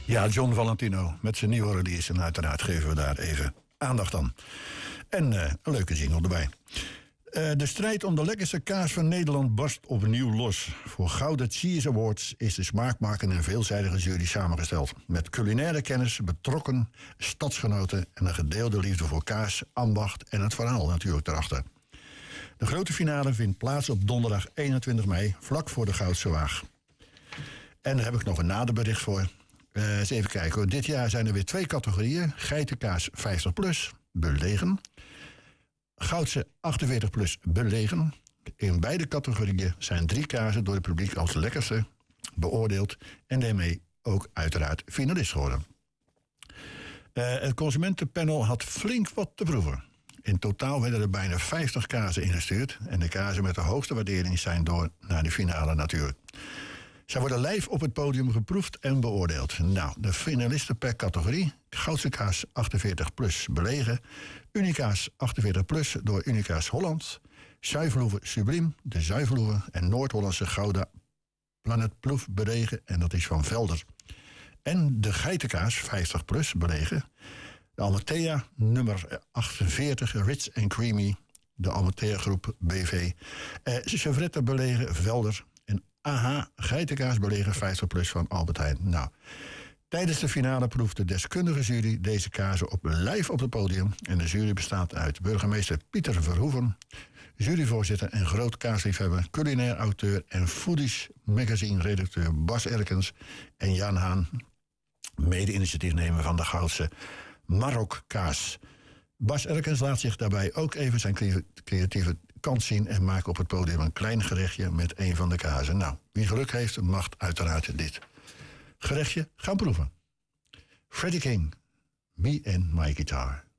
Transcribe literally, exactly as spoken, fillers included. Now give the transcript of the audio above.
Ja, John Valentino met zijn nieuwe release. En uiteraard geven we daar even aandacht aan. En uh, een leuke jingle erbij. Uh, de strijd om de lekkerste kaas van Nederland barst opnieuw los. Voor Gouden Cheese Awards is de smaakmakende en veelzijdige jury samengesteld. Met culinaire kennis, betrokken stadsgenoten en een gedeelde liefde voor kaas, ambacht en het verhaal natuurlijk erachter. De grote finale vindt plaats op donderdag eenentwintig mei, vlak voor de Goudse Waag. En daar heb ik nog een naderbericht voor. Uh, eens even kijken hoor. Dit jaar zijn er weer twee categorieën. Geitenkaas vijftig plus, belegen. Goudse achtenveertig plus, belegen. In beide categorieën zijn drie kazen door het publiek als lekkerste beoordeeld. En daarmee ook uiteraard finalist geworden. Uh, het consumentenpanel had flink wat te proeven. In totaal werden er bijna vijftig kazen ingestuurd. En de kazen met de hoogste waardering zijn door naar de finale natuurlijk. Zij worden live op het podium geproefd en beoordeeld. Nou, de finalisten per categorie. Goudse kaas achtenveertig plus belegen. Unicaas achtenveertig plus door Unicaas Holland. Zuivelhoeve Subliem, de Zuivelhoeve. En Noord-Hollandse Gouden Planet Ploef belegen. En dat is van Velder. En de geitenkaas vijftig plus belegen. De Almatea nummer achtenveertig, Rich and Creamy. De Almatea groep B V. Eh, Chevrette belegen Velder. Aha, geitenkaas belegen vijftig plus van Albert Heijn. Nou, tijdens de finale proeft de deskundige jury deze kazen op live op het podium. En de jury bestaat uit burgemeester Pieter Verhoeven, juryvoorzitter en groot kaasliefhebber, culinair auteur en Foodies magazine redacteur Bas Erkens en Jan Haan, mede-initiatiefnemer van de Goudse Marokkaas. Bas Erkens laat zich daarbij ook even zijn creatieve kant zien en maakt op het podium een klein gerechtje met een van de kazen. Nou, wie geluk heeft, mag uiteraard dit gerechtje gaan proeven. Freddie King, Me and My Guitar.